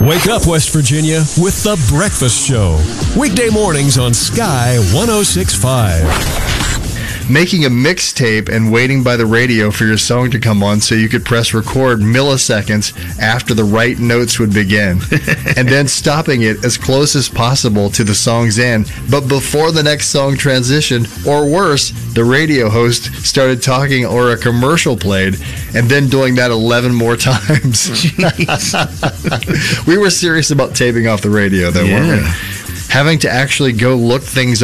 Wake up, West Virginia, with The Breakfast Show. Weekday mornings on Sky 106.5. Making a mixtape and waiting by the radio for your song to come on so you could press record milliseconds after the right notes would begin. And then stopping it as close as possible to the song's end, but before the next song transitioned, or worse, the radio host started talking or a commercial played, and then doing that 11 more times. We were serious about taping off the radio, though, weren't we? Having to actually go look things